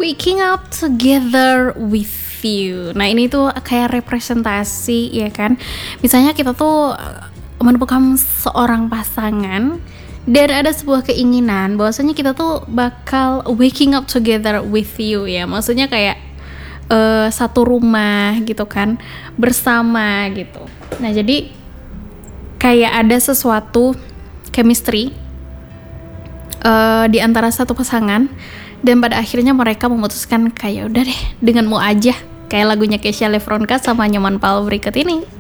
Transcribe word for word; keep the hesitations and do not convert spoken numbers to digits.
waking up together with you. Nah ini tuh kayak representasi ya kan. Misalnya kita tuh menemukan seorang pasangan dan ada sebuah keinginan bahwasanya kita tuh bakal waking up together with you ya. Maksudnya kayak uh, satu rumah gitu kan, bersama gitu. Nah jadi kayak ada sesuatu chemistry uh, di antara satu pasangan, dan pada akhirnya mereka memutuskan kayak udah deh denganmu aja, kayak lagunya Kesha Lefronka sama Nyoman Paul berikut ini.